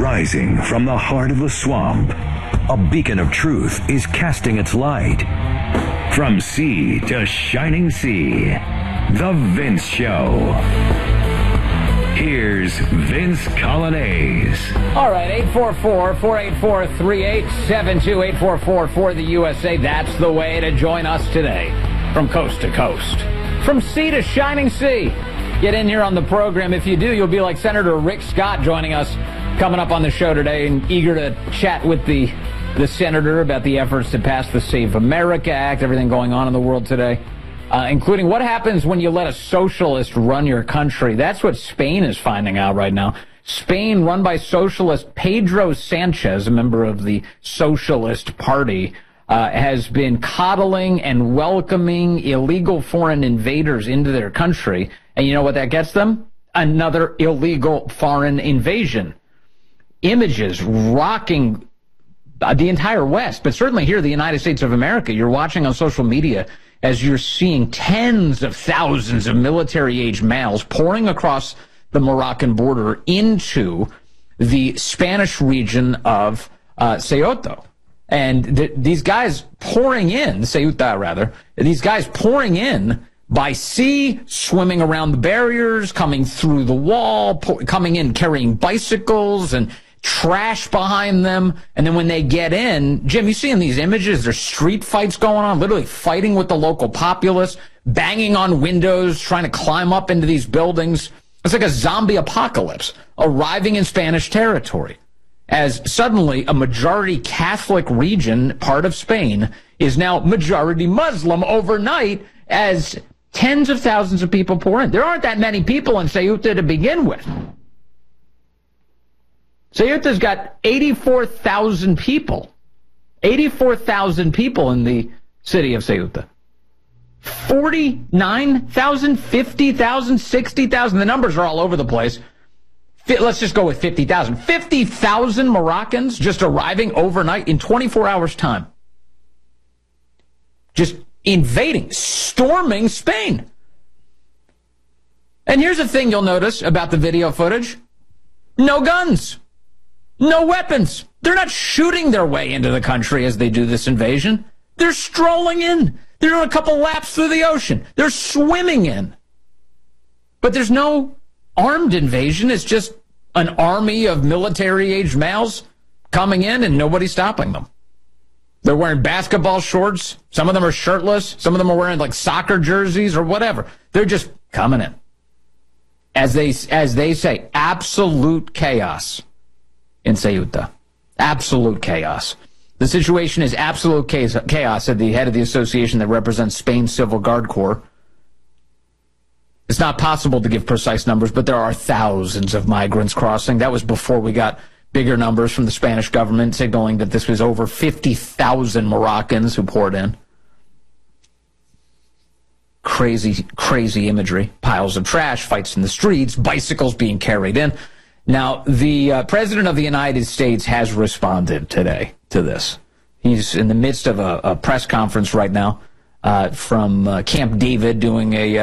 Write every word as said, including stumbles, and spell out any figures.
Rising from the heart of the swamp, a beacon of truth is casting its light. From sea to shining sea, The Vince Show. Here's Vince Coglianese. All right, eight four four, four eight four, three eight seven two, eight four four for the U S A. That's the way to join us today, from coast to coast, from sea to shining sea. Get in here on the program. If you do, you'll be like Senator Rick Scott joining us coming up on the show today, and eager to chat with the, the senator about the efforts to pass the Save America Act, everything going on in the world today. Uh, including what happens when you let a socialist run your country. That's what Spain is finding out right now. Spain, run by socialist Pedro Sanchez, a member of the Socialist Party, uh, has been coddling and welcoming illegal foreign invaders into their country. And you know what that gets them? Another illegal foreign invasion. Images rocking the entire West, but certainly here, the United States of America. You're watching on social media as you're seeing tens of thousands of military-age males pouring across the Moroccan border into the Spanish region of uh, Ceuta. And th- these guys pouring in, Ceuta rather, these guys pouring in by sea, swimming around the barriers, coming through the wall, po- coming in carrying bicycles and trash behind them. And then when they get in, Jim, you see in these images, there's street fights going on, literally fighting with the local populace, banging on windows, trying to climb up into these buildings. It's like a zombie apocalypse arriving in Spanish territory, as suddenly a majority Catholic region, part of Spain, is now majority Muslim overnight, as tens of thousands of people pour in. There aren't that many people in Ceuta to begin with. Ceuta's got eighty-four thousand people. eighty-four thousand people in the city of Ceuta. forty-nine thousand, fifty thousand, sixty thousand. The numbers are all over the place. Let's just go with fifty thousand. fifty thousand Moroccans just arriving overnight in twenty-four hours' time. Just invading, storming Spain. And here's the thing you'll notice about the video footage. No guns. No weapons. They're not shooting their way into the country as they do this invasion. They're strolling in. They're doing a couple laps through the ocean. They're swimming in. But there's no armed invasion. It's just an army of military-aged males coming in and nobody's stopping them. They're wearing basketball shorts. Some of them are shirtless. Some of them are wearing like soccer jerseys or whatever. They're just coming in. As they, as they say, absolute chaos in Ceuta. Absolute chaos. The situation is absolute chaos, said the head of the association that represents Spain's Civil Guard Corps. It's not possible to give precise numbers, but there are thousands of migrants crossing. That was before we got bigger numbers from the Spanish government signaling that this was over fifty thousand Moroccans who poured in. Crazy, crazy imagery. Piles of trash, fights in the streets, bicycles being carried in. Now, the uh, President of the United States has responded today to this. He's in the midst of a, a press conference right now uh, from uh, Camp David doing a